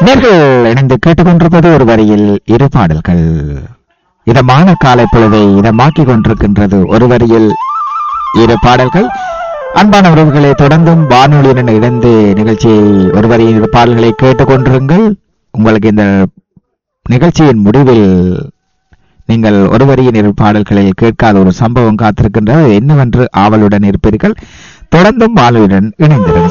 நேர்கள் இணைந்து கேட்டுக்கொண்டிருப்பது ஒரு வரியில் இரு பாடல்கள். இதமான காலை பொழுதை இதமாக்கிக் கொண்டிருக்கின்றது ஒரு வரியில் இரு பாடல்கள். அன்பான உறவுகளை தொடர்ந்தும் வானொலியுடன் இணைந்து நிகழ்ச்சியை ஒரு வரியில் இரு பாடல்களை கேட்டுக்கொண்டிருங்கள். உங்களுக்கு இந்த நிகழ்ச்சியின் முடிவில் நீங்கள் ஒரு வரியின் இரு பாடல்களில் கேட்காத ஒரு சம்பவம் காத்திருக்கின்றது. என்னவென்று ஆவலுடன் இருப்பீர்கள். தொடர்ந்தும் வானொலியுடன் இணைந்திருங்கள்.